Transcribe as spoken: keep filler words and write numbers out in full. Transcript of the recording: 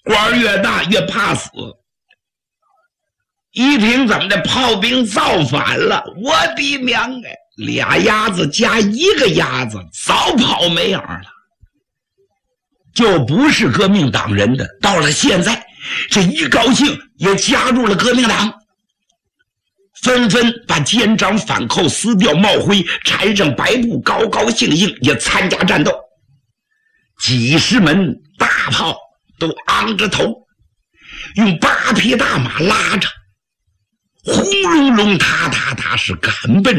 官越大越怕死。一听怎么的，炮兵造反了，我的娘哎！俩鸭子加一个鸭子，早跑没影了。就不是革命党人的，到了现在，这一高兴也加入了革命党，纷纷把监长反寇撕掉帽徽，缠上白布，高高兴兴也参加战斗。几十门大炮都昂着头，用八匹大马拉着，轰隆隆踏踏踏是赶奔